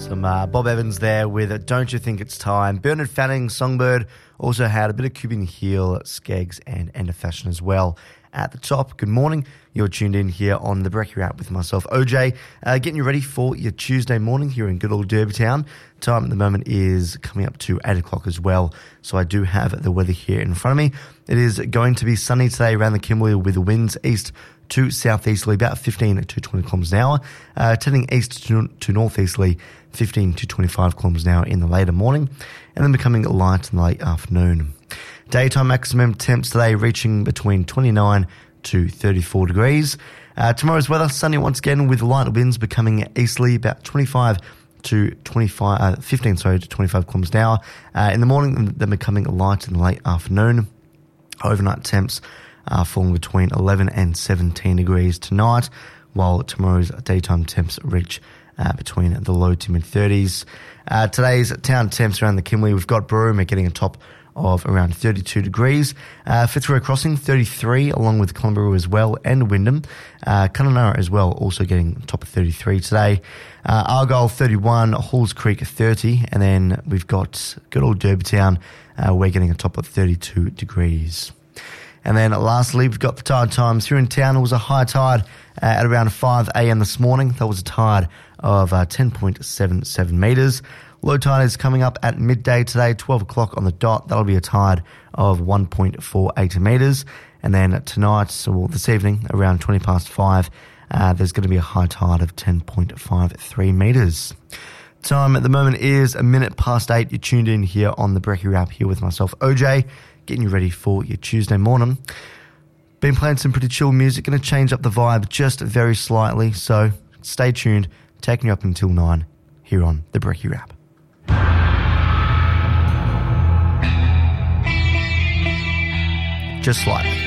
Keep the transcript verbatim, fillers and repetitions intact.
Some uh, Bob Evans there with Don't You Think It's Time. Bernard Fanning, Songbird, also had a bit of Cuban Heel, Skeggs and End of Fashion as well at the top. Good morning. You're tuned in here on the Brekkie Wrap with myself, O J, uh, getting you ready for your Tuesday morning here in good old Derby Town. Time at the moment is coming up to eight o'clock as well, so I do have the weather here in front of me. It is going to be sunny today around the Kimberley with the winds east to southeasterly, about fifteen to twenty kilometres an hour, uh, turning east to, to northeasterly, fifteen to twenty-five kilometres an hour in the later morning, and then becoming light in the late afternoon. Daytime maximum temps today reaching between twenty-nine to thirty-four degrees. Uh, tomorrow's weather, sunny once again with light winds becoming easterly, about twenty-five to twenty-five, uh, fifteen sorry, to twenty-five kilometres an hour. Uh, in the morning, they're becoming light in the late afternoon. Overnight temps are falling between eleven and seventeen degrees tonight, while tomorrow's daytime temps reach uh, between the low to mid-thirties. Uh, today's town temps around the Kimberley, we've got Broome getting a top of around thirty-two degrees. Uh, Fitzroy Crossing, thirty-three, along with Columbia as well, and Wyndham. Uh, Kununurra as well, also getting top of thirty-three today. Uh, Argyle, thirty-one, Halls Creek, thirty, and then we've got good old Derby Town, uh, we're getting a top of thirty-two degrees. And then lastly, we've got the tide times here in town. It was a high tide uh, at around five a.m. this morning. That was a tide of uh, ten point seven seven metres. Low tide is coming up at midday today, twelve o'clock on the dot. That'll be a tide of one point four eight metres. And then tonight, so well, this evening, around twenty past five, uh, there's going to be a high tide of ten point five three metres. Time at the moment is a minute past eight. You're tuned in here on the Brekkie Wrap here with myself, O J, getting you ready for your Tuesday morning. Been playing some pretty chill music, going to change up the vibe just very slightly, so stay tuned, taking you up until nine here on the Brekkie Wrap. Just slightly.